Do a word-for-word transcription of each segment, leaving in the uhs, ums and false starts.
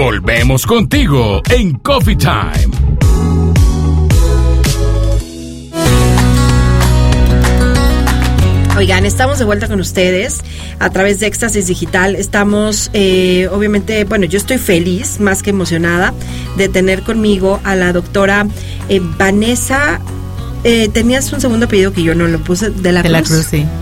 Volvemos contigo en Coffee Time. Oigan, estamos de vuelta con ustedes a través de Éxtasis Digital. Estamos, eh, obviamente, bueno, yo estoy feliz, más que emocionada, de tener conmigo a la doctora eh, Vanessa. Eh, tenías un segundo apellido que yo no lo puse, de la de Cruz. la Cruz, sí.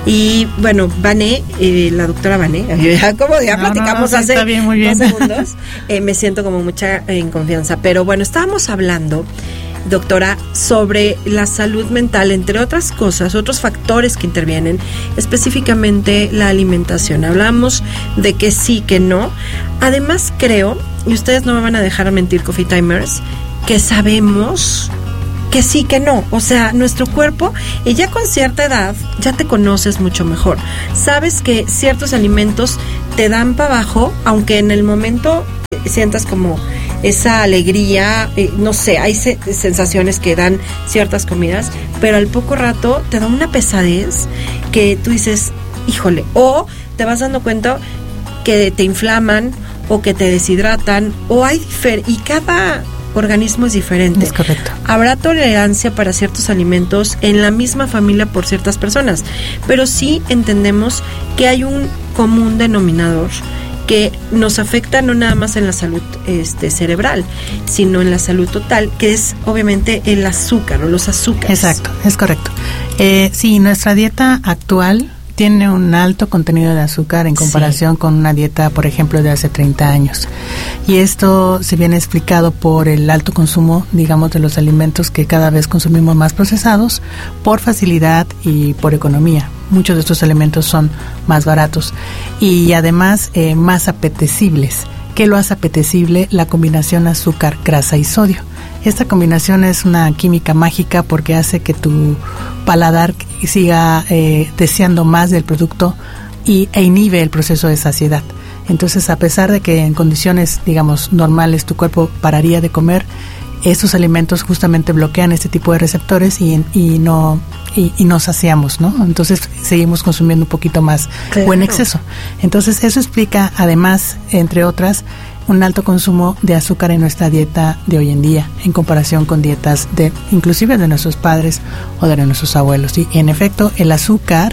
Y bueno, Vané, eh, la doctora Vané, como ya no, platicamos no, no, hace bien, muy bien. dos segundos, eh, me siento como mucha eh, en confianza. Pero bueno, estábamos hablando, doctora, sobre la salud mental, entre otras cosas, otros factores que intervienen, específicamente la alimentación. Hablamos de que sí, que no. Además, creo, y ustedes no me van a dejar mentir, Coffee Timers, que sabemos que sí, que no. O sea, nuestro cuerpo, y ya con cierta edad, ya te conoces mucho mejor. Sabes que ciertos alimentos te dan para abajo, aunque en el momento sientas como esa alegría, eh, no sé, hay se- sensaciones que dan ciertas comidas, pero al poco rato te da una pesadez que tú dices, híjole, o te vas dando cuenta que te inflaman o que te deshidratan, o hay difer- y cada organismo es diferente. Es correcto. Habrá tolerancia para ciertos alimentos en la misma familia por ciertas personas, pero sí entendemos que hay un común denominador que nos afecta no nada más en la salud este, cerebral, sino en la salud total, que es obviamente el azúcar o los azúcares. Exacto, es correcto. Eh, sí, nuestra dieta actual tiene un alto contenido de azúcar en comparación sí. con una dieta, por ejemplo, de hace treinta años. Y esto se viene explicado por el alto consumo, digamos, de los alimentos que cada vez consumimos más procesados, por facilidad y por economía. Muchos de estos alimentos son más baratos y además eh, más apetecibles. ¿Qué lo hace apetecible? La combinación azúcar, grasa y sodio. Esta combinación es una química mágica porque hace que tu paladar siga eh, deseando más del producto y, e inhibe el proceso de saciedad. Entonces, a pesar de que en condiciones, digamos, normales tu cuerpo pararía de comer, estos alimentos justamente bloquean este tipo de receptores y, y no y, y nos saciamos, ¿no? Entonces seguimos consumiendo un poquito más claro. o en exceso. Entonces eso explica además, entre otras, un alto consumo de azúcar en nuestra dieta de hoy en día, en comparación con dietas de inclusive de nuestros padres o de nuestros abuelos. Y en efecto, el azúcar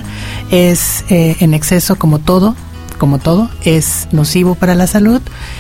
es eh, en exceso, como todo, como todo, es nocivo para la salud.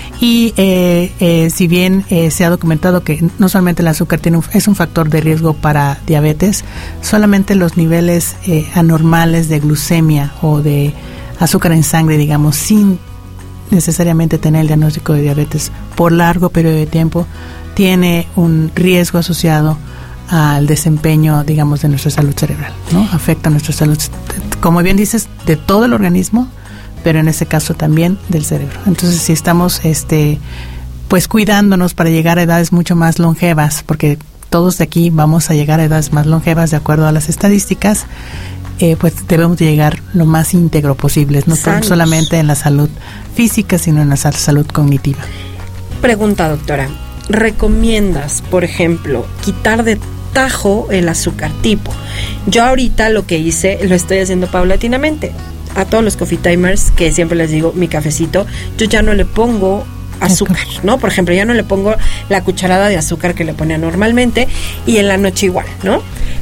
Y eh, eh, si bien eh, se ha documentado que no solamente el azúcar tiene un, es un factor de riesgo para diabetes, solamente los niveles eh, anormales de glucemia o de azúcar en sangre, digamos, sin necesariamente tener el diagnóstico de diabetes por largo periodo de tiempo, tiene un riesgo asociado al desempeño, digamos, de nuestra salud cerebral, ¿no? Afecta a nuestra salud, como bien dices, de todo el organismo, pero en este caso también del cerebro. Entonces, si estamos este pues cuidándonos para llegar a edades mucho más longevas, porque todos de aquí vamos a llegar a edades más longevas de acuerdo a las estadísticas, eh, pues debemos de llegar lo más íntegro posible, no Sanos. solamente en la salud física, sino en la salud cognitiva. Pregunta, doctora, ¿recomiendas, por ejemplo, quitar de tajo el azúcar? Tipo, yo ahorita lo que hice, lo estoy haciendo paulatinamente. A todos los coffee timers, que siempre les digo mi cafecito, yo ya no le pongo azúcar, ¿no? Por ejemplo, ya no le pongo la cucharada de azúcar que le ponía normalmente, y en la noche igual, ¿no?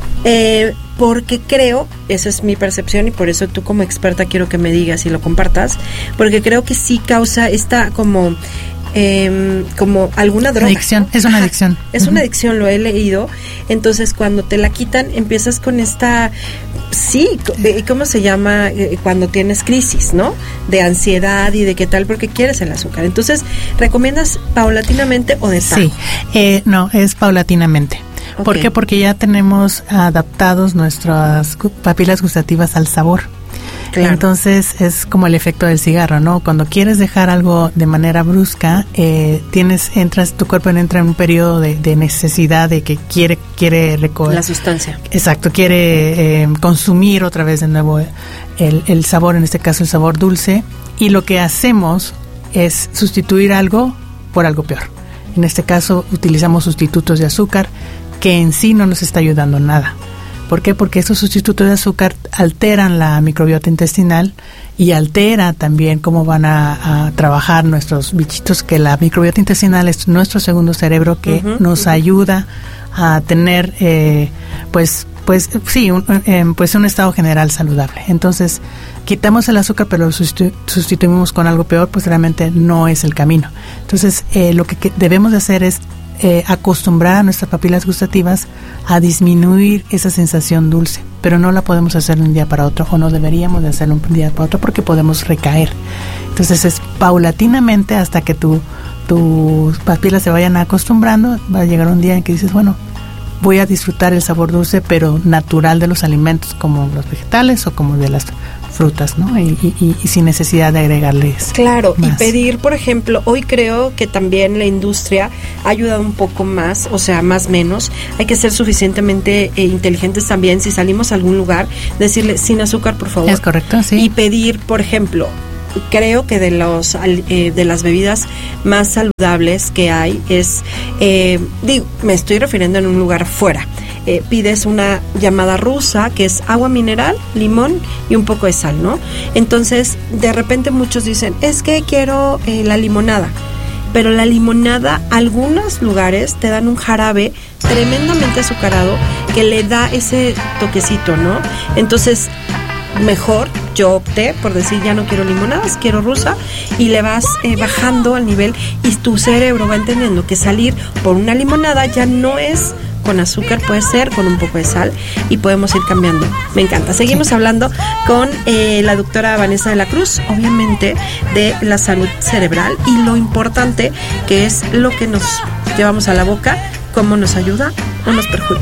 Eh, porque creo, esa es mi percepción, y por eso tú como experta quiero que me digas y lo compartas, porque creo que sí causa esta como Eh, como alguna droga. Adicción, es una adicción. Ajá, es uh-huh. una adicción, lo he leído. Entonces, cuando te la quitan, empiezas con esta, sí, ¿cómo se llama? Cuando tienes crisis, ¿no? De ansiedad y de qué tal, porque quieres el azúcar. Entonces, ¿recomiendas paulatinamente o de tajo? Sí, eh, no, es paulatinamente. Okay. ¿Por qué? Porque ya tenemos adaptados nuestras papilas gustativas al sabor. Claro. Entonces es como el efecto del cigarro, ¿no? Cuando quieres dejar algo de manera brusca, eh, tienes, entras, tu cuerpo entra en un periodo de, de necesidad de que quiere, quiere recoger la sustancia. Exacto, quiere eh, consumir otra vez de nuevo el, el sabor, en este caso el sabor dulce, y lo que hacemos es sustituir algo por algo peor. En este caso utilizamos sustitutos de azúcar que en sí no nos está ayudando nada. ¿Por qué? Porque estos sustitutos de azúcar alteran la microbiota intestinal y altera también cómo van a, a trabajar nuestros bichitos, que la microbiota intestinal es nuestro segundo cerebro que uh-huh, nos uh-huh. ayuda a tener, eh, pues, pues sí, un, eh, pues un estado general saludable. Entonces, quitamos el azúcar, pero lo sustitu- sustituimos con algo peor, pues realmente no es el camino. Entonces, eh, lo que, que debemos de hacer es Eh, acostumbrar a nuestras papilas gustativas a disminuir esa sensación dulce, pero no la podemos hacer de un día para otro, o no deberíamos de hacerlo un día para otro, porque podemos recaer. Entonces es paulatinamente hasta que tu, tus papilas se vayan acostumbrando. Va a llegar un día en que dices, bueno, voy a disfrutar el sabor dulce pero natural de los alimentos, como los vegetales o como de las frutas, ¿no? Y, y, y sin necesidad de agregarles. Claro, más. Y pedir, por ejemplo, hoy creo que también la industria ha ayudado un poco más, o sea, más menos. Hay que ser suficientemente eh, inteligentes también, si salimos a algún lugar, decirle sin azúcar, por favor. Es correcto, sí. Y pedir, por ejemplo, creo que de los eh, de las bebidas más saludables que hay es, eh, digo, me estoy refiriendo en un lugar fuera. Eh, pides una llamada rusa, que es agua mineral, limón y un poco de sal, ¿no? Entonces, de repente muchos dicen, es que quiero eh, la limonada. Pero la limonada, algunos lugares te dan un jarabe tremendamente azucarado que le da ese toquecito, ¿no? Entonces, mejor yo opté por decir, ya no quiero limonadas, quiero rusa, y le vas eh, bajando al nivel y tu cerebro va entendiendo que salir por una limonada ya no es con azúcar, puede ser con un poco de sal, y podemos ir cambiando. Me encanta. Seguimos hablando con eh, la doctora Vanessa de la Cruz, obviamente de la salud cerebral y lo importante que es lo que nos llevamos a la boca, cómo nos ayuda o nos perjudica.